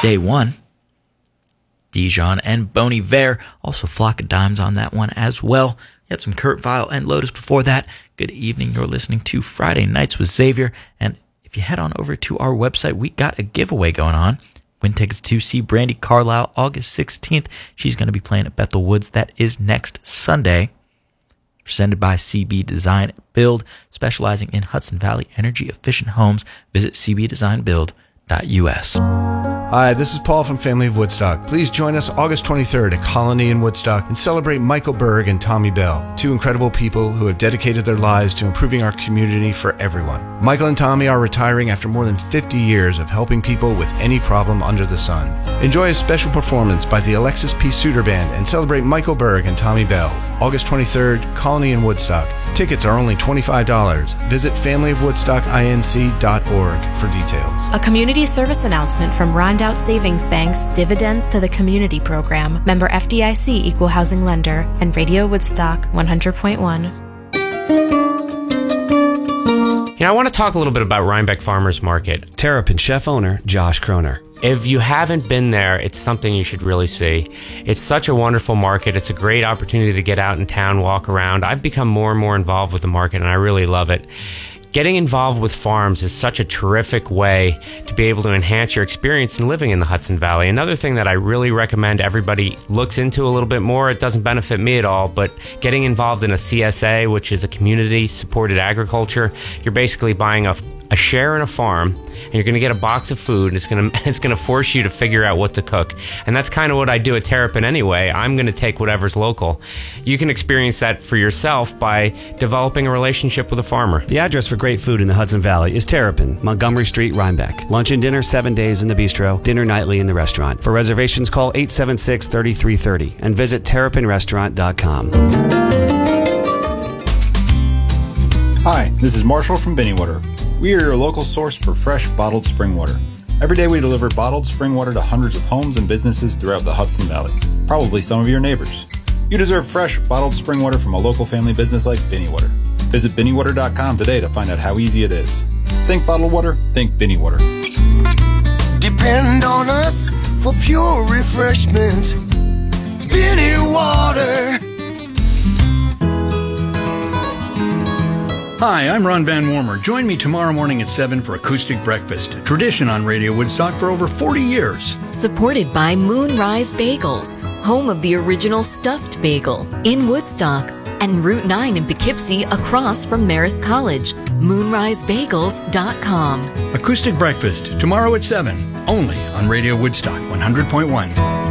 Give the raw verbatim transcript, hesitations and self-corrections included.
Day One. Dijon and Bon Iver, also Flock of Dimes on that one as well. You had some Kurt Vile and Lotus before that. Good evening, you're listening to Friday Nights with Xavier, and if you head on over to our website, we got a giveaway going on. Win tickets to see Brandi Carlile August sixteenth. She's going to be playing at Bethel Woods. That is next Sunday. Presented by C B Design Build, specializing in Hudson Valley energy efficient homes. Visit c b design build dot u s. Hi, this is Paul from Family of Woodstock. Please join us August twenty-third at Colony in Woodstock and celebrate Michael Berg and Tommy Bell, two incredible people who have dedicated their lives to improving our community for everyone. Michael and Tommy are retiring after more than fifty years of helping people with any problem under the sun. Enjoy a special performance by the Alexis P. Suter Band and celebrate Michael Berg and Tommy Bell. August twenty-third, Colony in Woodstock. Tickets are only twenty-five dollars. Visit family of woodstock inc dot org for details. A community service announcement from Rondout Savings Bank's Dividends to the Community program, member F D I C Equal Housing Lender, and Radio Woodstock one hundred point one. You know, I want to talk a little bit about Rhinebeck Farmers Market. Terrapin chef owner Josh Kroner. If you haven't been there, it's something you should really see. It's such a wonderful market. It's a great opportunity to get out in town, walk around. I've become more and more involved with the market, and I really love it. Getting involved with farms is such a terrific way to be able to enhance your experience in living in the Hudson Valley. Another thing that I really recommend everybody looks into a little bit more, it doesn't benefit me at all, but getting involved in a C S A, which is a community-supported agriculture, you're basically buying a a share in a farm, and you're going to get a box of food, and it's going to it's going to force you to figure out what to cook. And that's kind of what I do at Terrapin anyway. I'm going to take whatever's local. You can experience that for yourself by developing a relationship with a farmer. The address for great food in the Hudson Valley is Terrapin, Montgomery Street, Rhinebeck. Lunch and dinner seven days in the bistro, dinner nightly in the restaurant. For reservations, call eight seven six, three three three zero and visit terrapin restaurant dot com. Hi, this is Marshall from Binneywater. We are your local source for fresh, bottled spring water. Every day we deliver bottled spring water to hundreds of homes and businesses throughout the Hudson Valley, probably some of your neighbors. You deserve fresh, bottled spring water from a local family business like Binneywater. Visit binneywater dot com today to find out how easy it is. Think bottled water, think Binneywater. Depend on us for pure refreshment. Binneywater. Hi, I'm Ron Van Warmer. Join me tomorrow morning at seven for Acoustic Breakfast, a tradition on Radio Woodstock for over forty years. Supported by Moonrise Bagels, home of the original stuffed bagel in Woodstock, and Route nine in Poughkeepsie across from Marist College. moonrise bagels dot com. Acoustic Breakfast, tomorrow at seven, only on Radio Woodstock one hundred point one.